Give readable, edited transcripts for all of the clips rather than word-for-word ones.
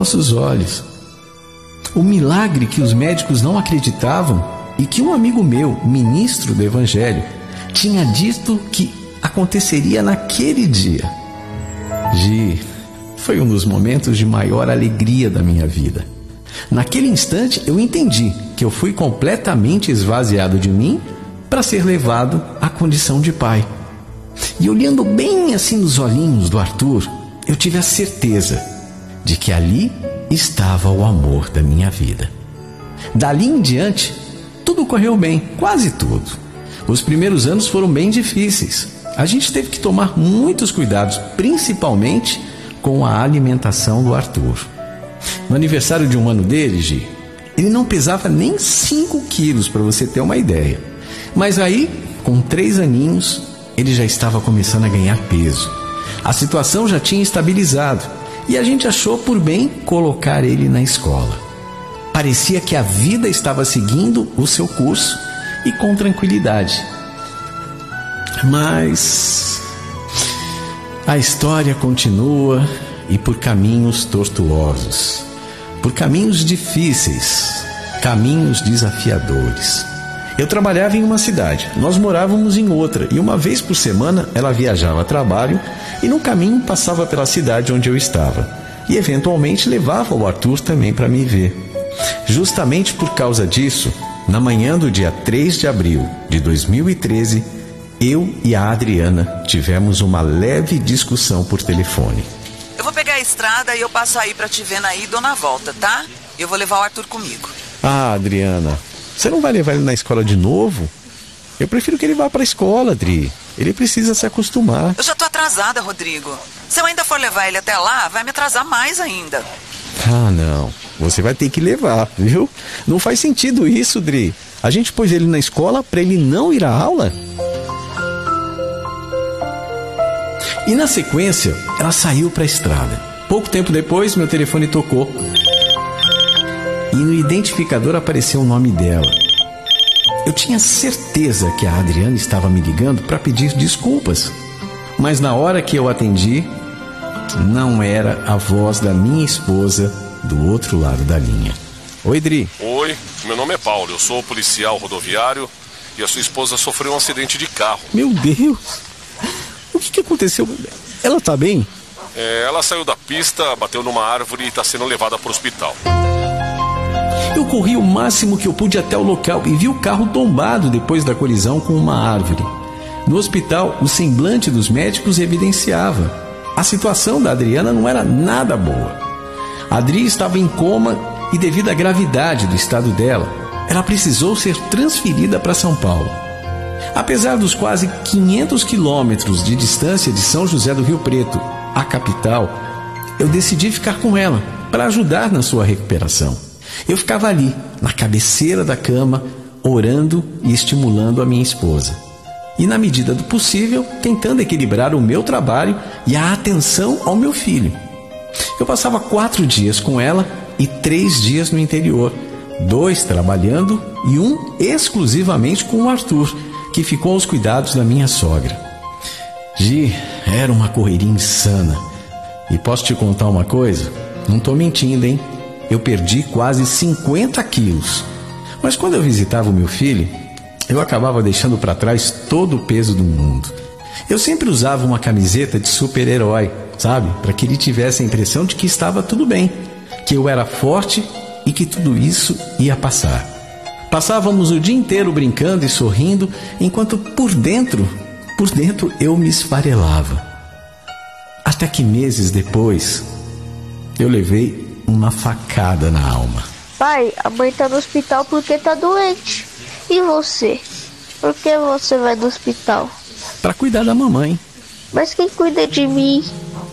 nossos olhos. O milagre que os médicos não acreditavam e que um amigo meu, ministro do Evangelho, tinha dito que aconteceria naquele dia. Foi um dos momentos de maior alegria da minha vida. Naquele instante eu entendi que eu fui completamente esvaziado de mim para ser levado à condição de pai. E olhando bem assim nos olhinhos do Arthur, eu tive a certeza de que ali estava o amor da minha vida. Dali em diante, tudo correu bem, quase tudo. Os primeiros anos foram bem difíceis. A gente teve que tomar muitos cuidados, principalmente com a alimentação do Arthur. No aniversário de 1 ano dele, ele não pesava nem 5 quilos, para você ter uma ideia. Mas aí, com 3 aninhos, ele já estava começando a ganhar peso. A situação já tinha estabilizado e a gente achou por bem colocar ele na escola. Parecia que a vida estava seguindo o seu curso e com tranquilidade. Mas a história continua e por caminhos tortuosos, por caminhos difíceis, caminhos desafiadores. Eu trabalhava em uma cidade, nós morávamos em outra e uma vez por semana ela viajava a trabalho e no caminho passava pela cidade onde eu estava e eventualmente levava o Arthur também para me ver. Justamente por causa disso, na manhã do dia 3 de abril de 2013, eu e a Adriana tivemos uma leve discussão por telefone. Eu vou pegar a estrada e eu passo aí pra te ver na ida ou na volta, tá? Eu vou levar o Arthur comigo. Ah, Adriana, você não vai levar ele na escola de novo? Eu prefiro que ele vá pra escola, Adri. Ele precisa se acostumar. Eu já tô atrasada, Rodrigo. Se eu ainda for levar ele até lá, vai me atrasar mais ainda. Ah, não. Você vai ter que levar, viu? Não faz sentido isso, Adri. A gente pôs ele na escola pra ele não ir à aula? E na sequência, ela saiu para a estrada. Pouco tempo depois, meu telefone tocou. E no identificador apareceu o nome dela. Eu tinha certeza que a Adriana estava me ligando para pedir desculpas. Mas na hora que eu atendi, não era a voz da minha esposa do outro lado da linha. Oi, Dri. Oi, meu nome é Paulo, eu sou policial rodoviário e a sua esposa sofreu um acidente de carro. Meu Deus! O que aconteceu? Ela tá bem? Ela saiu da pista, bateu numa árvore e está sendo levada para o hospital. Eu corri o máximo que eu pude até o local e vi o carro tombado depois da colisão com uma árvore. No hospital, o semblante dos médicos evidenciava. A situação da Adriana não era nada boa. A Adri estava em coma e, devido à gravidade do estado dela, ela precisou ser transferida para São Paulo. Apesar dos quase 500 quilômetros de distância de São José do Rio Preto à capital, eu decidi ficar com ela para ajudar na sua recuperação. Eu ficava ali, na cabeceira da cama, orando e estimulando a minha esposa. E, na medida do possível, tentando equilibrar o meu trabalho e a atenção ao meu filho. Eu passava 4 dias com ela e 3 dias no interior, 2 trabalhando e 1 exclusivamente com o Arthur, que ficou aos cuidados da minha sogra. Era uma correria insana. E posso te contar uma coisa? Não tô mentindo, hein? Eu perdi quase 50 quilos. Mas quando eu visitava o meu filho, eu acabava deixando para trás todo o peso do mundo. Eu sempre usava uma camiseta de super-herói, sabe? Para que ele tivesse a impressão de que estava tudo bem, que eu era forte e que tudo isso ia passar. Passávamos o dia inteiro brincando e sorrindo, enquanto por dentro eu me esfarelava. Até que meses depois, eu levei uma facada na alma. Pai, a mãe tá no hospital porque tá doente. E você? Por que você vai no hospital? Para cuidar da mamãe. Mas quem cuida de mim?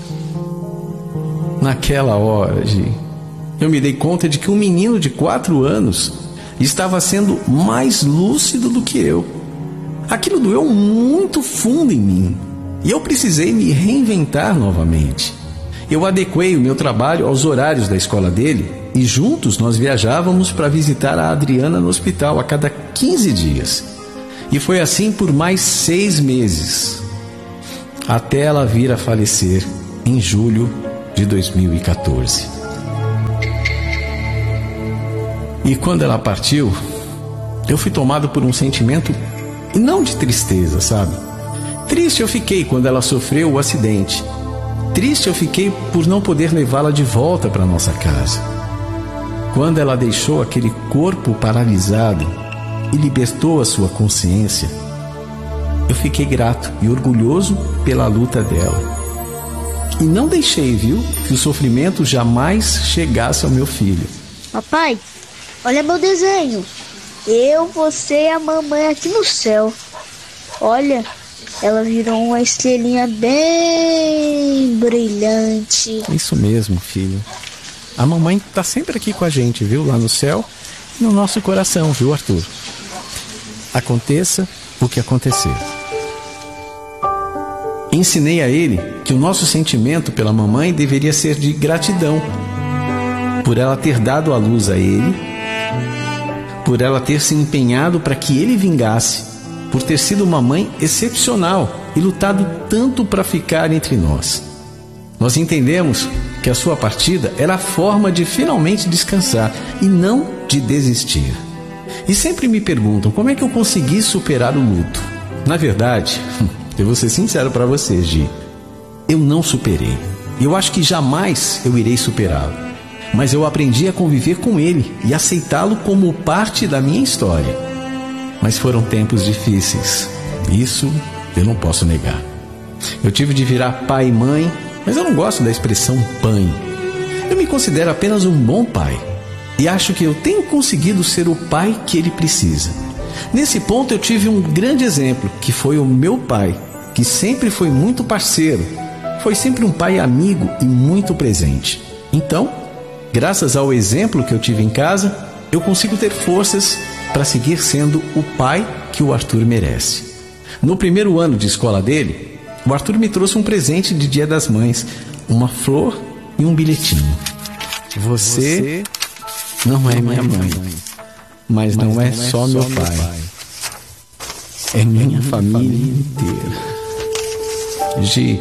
Naquela hora, eu me dei conta de que um menino de 4 anos estava sendo mais lúcido do que eu. Aquilo doeu muito fundo em mim e eu precisei me reinventar novamente. Eu adequei o meu trabalho aos horários da escola dele e juntos nós viajávamos para visitar a Adriana no hospital a cada 15 dias. E foi assim por mais 6 meses, até ela vir a falecer em julho de 2014. E quando ela partiu, eu fui tomado por um sentimento não de tristeza, sabe? Triste eu fiquei quando ela sofreu o acidente. Triste eu fiquei por não poder levá-la de volta para nossa casa. Quando ela deixou aquele corpo paralisado e libertou a sua consciência, eu fiquei grato e orgulhoso pela luta dela. E não deixei, viu, que o sofrimento jamais chegasse ao meu filho. Papai, olha meu desenho. Eu, você e a mamãe aqui no céu. Olha, ela virou uma estrelinha bem brilhante. Isso mesmo, filho. A mamãe tá sempre aqui com a gente, viu? Lá no céu e no nosso coração, viu, Arthur? Aconteça o que acontecer. Ensinei a ele que o nosso sentimento pela mamãe deveria ser de gratidão, por ela ter dado a luz a ele, por ela ter se empenhado para que ele vingasse, por ter sido uma mãe excepcional e lutado tanto para ficar entre nós. Nós entendemos que a sua partida era a forma de finalmente descansar e não de desistir. E sempre me perguntam como é que eu consegui superar o luto. Na verdade, eu vou ser sincero para você, Gi, eu não superei. Eu acho que jamais eu irei superá-lo. Mas eu aprendi a conviver com ele e aceitá-lo como parte da minha história. Mas foram tempos difíceis. Isso eu não posso negar. Eu tive de virar pai e mãe, mas eu não gosto da expressão pai. Eu me considero apenas um bom pai. E acho que eu tenho conseguido ser o pai que ele precisa. Nesse ponto eu tive um grande exemplo, que foi o meu pai, que sempre foi muito parceiro. Foi sempre um pai amigo e muito presente. Então, graças ao exemplo que eu tive em casa, eu consigo ter forças para seguir sendo o pai que o Arthur merece. No primeiro ano de escola dele, o Arthur me trouxe um presente de Dia das Mães, uma flor e um bilhetinho. Você não é minha mãe, mas não é só meu pai. É minha família inteira. Gi,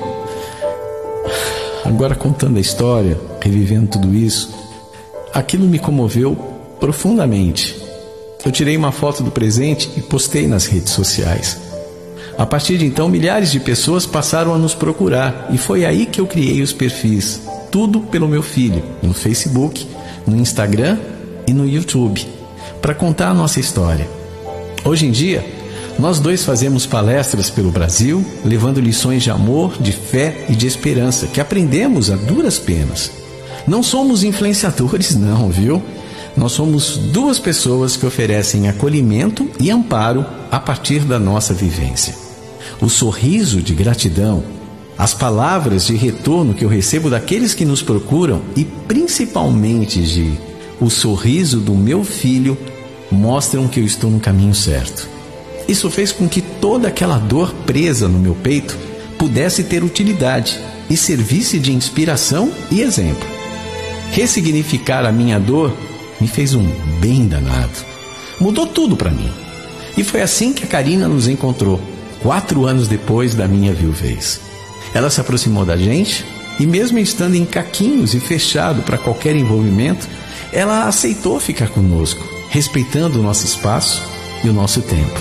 agora contando a história, revivendo tudo isso, aquilo me comoveu profundamente. Eu tirei uma foto do presente e postei nas redes sociais. A partir de então, milhares de pessoas passaram a nos procurar e foi aí que eu criei os perfis. Tudo pelo meu filho, no Facebook, no Instagram e no YouTube, para contar a nossa história. Hoje em dia, nós dois fazemos palestras pelo Brasil, levando lições de amor, de fé e de esperança, que aprendemos a duras penas. Não somos influenciadores não, viu? Nós somos duas pessoas que oferecem acolhimento e amparo a partir da nossa vivência. O sorriso de gratidão, as palavras de retorno que eu recebo daqueles que nos procuram e principalmente o sorriso do meu filho mostram que eu estou no caminho certo. Isso fez com que toda aquela dor presa no meu peito pudesse ter utilidade e servisse de inspiração e exemplo. Ressignificar a minha dor me fez um bem danado. Mudou tudo para mim. E foi assim que a Karina nos encontrou, 4 anos depois da minha viuvez. Ela se aproximou da gente e mesmo estando em caquinhos e fechado para qualquer envolvimento, ela aceitou ficar conosco, respeitando o nosso espaço e o nosso tempo.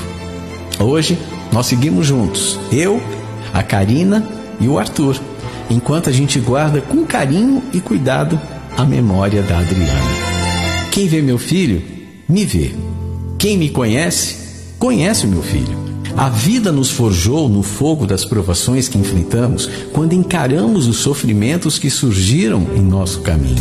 Hoje, nós seguimos juntos, eu, a Karina e o Arthur, enquanto a gente guarda com carinho e cuidado a memória da Adriana. Quem vê meu filho, me vê. Quem me conhece, conhece o meu filho. A vida nos forjou no fogo das provações que enfrentamos quando encaramos os sofrimentos que surgiram em nosso caminho.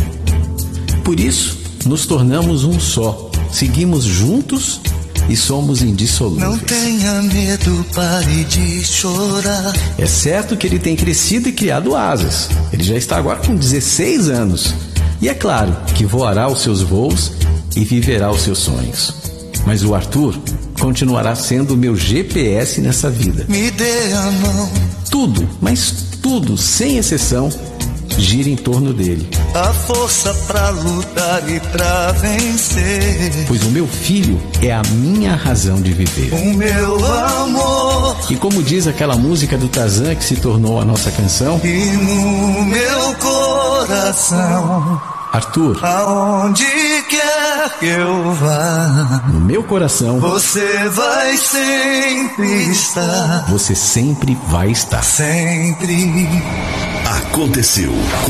Por isso, nos tornamos um só, seguimos juntos e somos indissolúveis. Não tenha medo, pare de chorar. É certo que ele tem crescido e criado asas. Ele já está agora com 16 anos. E é claro que voará os seus voos e viverá os seus sonhos. Mas o Arthur continuará sendo o meu GPS nessa vida. Me dê a mão. Tudo, mas tudo, sem exceção, gira em torno dele. A força pra lutar e pra vencer. Pois o meu filho é a minha razão de viver. O meu amor. E como diz aquela música do Tarzan que se tornou a nossa canção, E no meu coração. Arthur, aonde quer que eu vá, no meu coração, você vai sempre estar. você sempre vai estar. Sempre. Aconteceu.